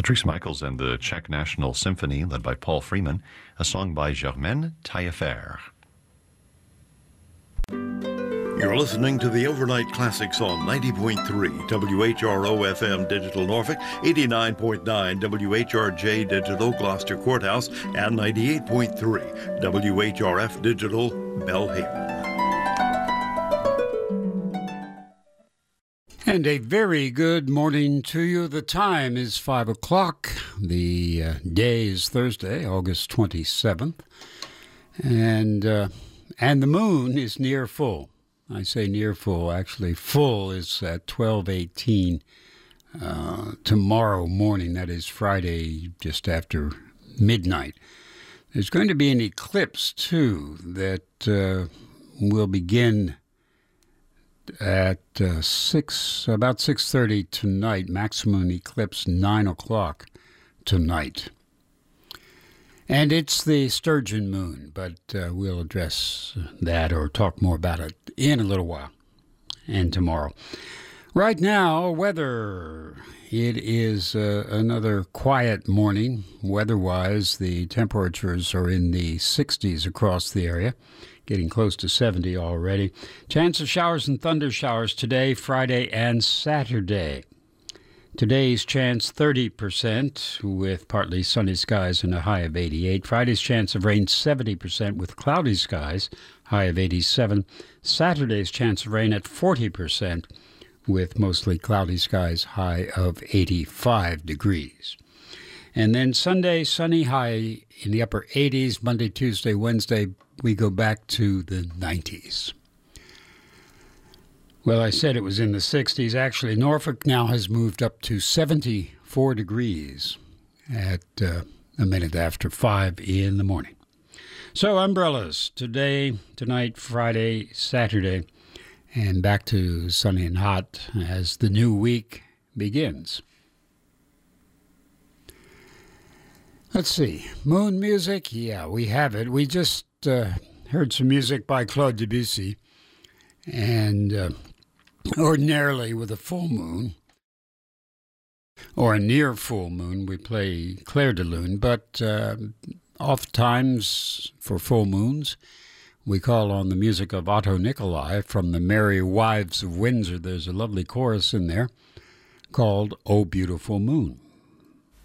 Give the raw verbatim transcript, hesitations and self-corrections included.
Patrice Michaels and the Czech National Symphony, led by Paul Freeman, a song by Germaine Taillefer. You're listening to the Overnight Classics on ninety point three W H R O F M Digital Norfolk, eighty-nine point nine W H R J Digital Gloucester Courthouse, and ninety-eight point three W H R F Digital Belhaven. And a very good morning to you. The time is five o'clock. The uh, day is Thursday, August twenty-seventh. And, uh, and the moon is near full. I say near full. Actually, full is at twelve eighteen uh, tomorrow morning. That is Friday, just after midnight. There's going to be an eclipse, too, that uh, will begin at uh, six, about six thirty tonight. Maximum eclipse nine o'clock tonight. And it's the Sturgeon moon, but uh, we'll address that or talk more about it in a little while and tomorrow. Right now, weather. It is uh, another quiet morning. Weather-wise, the temperatures are in the sixties across the area, getting close to seventy already. Chance of showers and thunder showers today, Friday, and Saturday. Today's chance thirty percent with partly sunny skies and a high of eighty-eight. Friday's chance of rain seventy percent with cloudy skies, high of eighty-seven. Saturday's chance of rain at forty percent with mostly cloudy skies, high of eighty-five degrees. And then Sunday, sunny, high in the upper eighties. Monday, Tuesday, Wednesday, we go back to the nineties. Well, I said it was in the sixties. Actually, Norfolk now has moved up to seventy-four degrees at uh, a minute after five in the morning. So umbrellas today, tonight, Friday, Saturday, and back to sunny and hot as the new week begins. Let's see. Moon music? Yeah, we have it. We just uh, heard some music by Claude Debussy. And uh, ordinarily with a full moon, or a near full moon, we play Clair de Lune. But uh, oftentimes for full moons, we call on the music of Otto Nicolai from the Merry Wives of Windsor. There's a lovely chorus in there called "O Beautiful Moon."